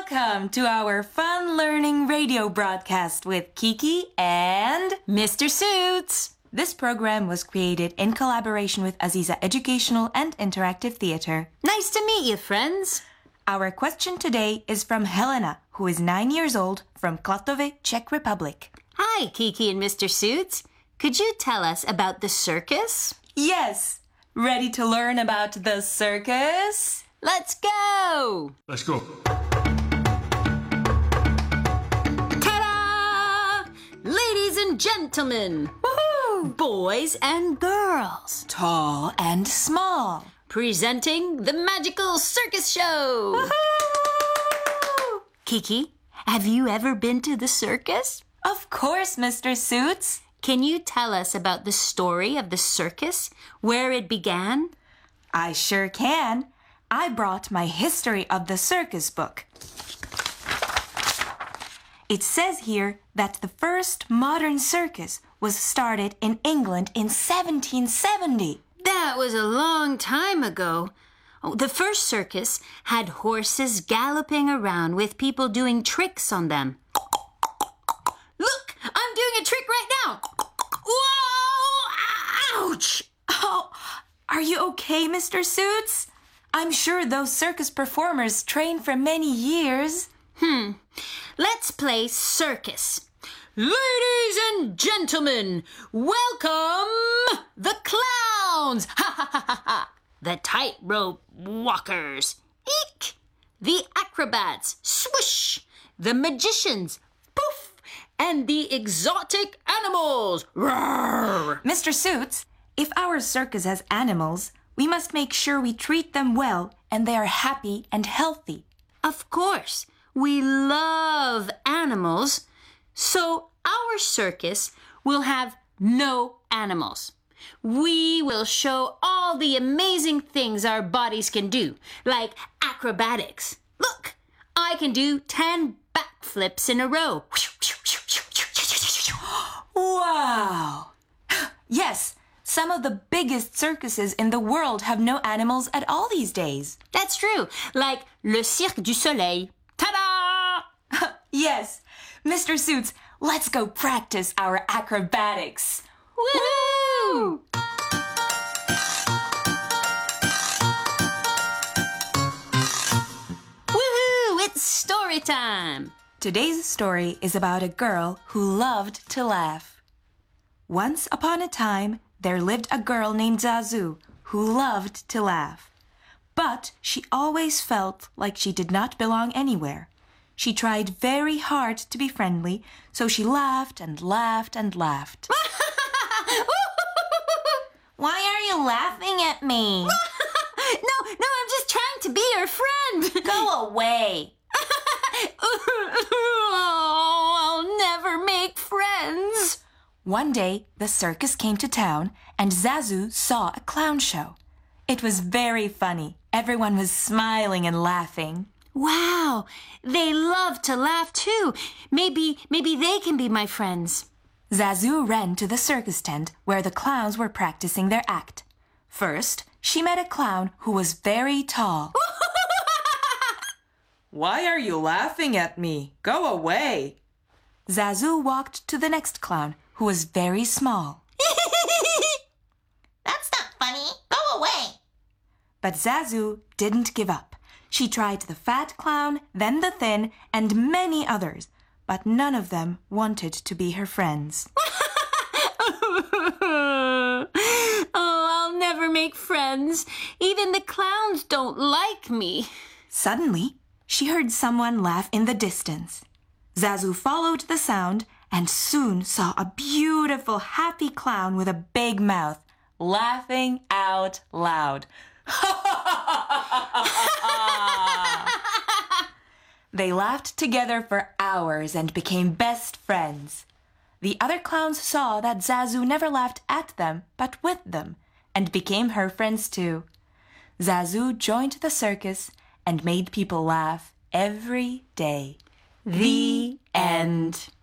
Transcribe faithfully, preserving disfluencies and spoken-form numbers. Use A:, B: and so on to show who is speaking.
A: Welcome to our fun learning radio broadcast with Kiki and
B: Mister Suits.
A: This program was created in collaboration with Aziza Educational and Interactive Theater.
B: Nice to meet you, friends.
A: Our question today is from Helena, who is nine years old, from Klatove, Czech Republic.
B: Hi, Kiki and Mister Suits. Could you tell us about the circus?
A: Yes! Ready to learn about the circus?
B: Let's go!
C: Let's go.
B: Ta-da! Ladies and gentlemen,
A: Woohoo!
B: boys and girls,
A: Tall and small.
B: presenting the magical circus show.
A: Woohoo!
B: Kiki, have you ever been to the circus?
A: Of course, Mister Suits.
B: Can you tell us about the story of the circus, where it began?
A: I sure can. I brought my History of the Circus book. It says here that the first modern circus was started in England in seventeen seventy.
B: That was a long time ago. Oh, the first circus had horses galloping around with people doing tricks on them. Look, I'm doing a trick right now. Whoa! Ouch!
A: Oh, are you okay, Mister Suits? I'm sure those circus performers trained for many years.
B: Hmm. Let's play circus. Ladies and gentlemen, welcome the clowns. Ha ha ha ha ha. The tightrope walkers. Eek. The acrobats. Swoosh. The magicians. Poof. And the exotic animals. Roar.
A: Mister Suits, if our circus has animals, we must make sure we treat them well and they are happy and healthy.
B: Of course, we love animals, so our circus will have no animals. We will show all the amazing things our bodies can do, like acrobatics. Look, I can do ten backflips in a row.
A: Wow! Yes, some of the biggest circuses in the world have no animals at all these days.
B: That's true, like Le Cirque du Soleil. Ta-da!
A: Yes, Mister Suits, let's go practice our acrobatics.
B: Woo! Woohoo! It's story time!
A: Today's story is about a girl who loved to laugh. Once upon a time, there lived a girl named Zazu who loved to laugh. But she always felt like she did not belong anywhere. She tried very hard to be friendly, so she laughed and laughed and laughed. Why are you laughing at me?
B: No, no, I'm just trying to be your friend.
A: Go away.
B: Oh, I'll never make friends.
A: One day, the circus came to town, and Zazu saw a clown show. It was very funny. Everyone was smiling and laughing.
B: Wow, they love to laugh too. Maybe, maybe they can be my friends.
A: Zazu ran to the circus tent where the clowns were practicing their act. First, she met a clown who was very tall. Why are you laughing at me? Go away. Zazu walked to the next clown, who was very small.
D: That's not funny. Go away.
A: But Zazu didn't give up. She tried the fat clown, then the thin, and many others, but none of them wanted to be her friends.
B: Oh, I'll never make friends. Even the clowns don't like me.
A: Suddenly, she heard someone laugh in the distance. Zazu followed the sound and soon saw a beautiful, happy clown with a big mouth, laughing out loud. They laughed together for hours and became best friends. The other clowns saw that Zazu never laughed at them, but with them, and became her friends too. Zazu joined the circus and made people laugh every day. The end.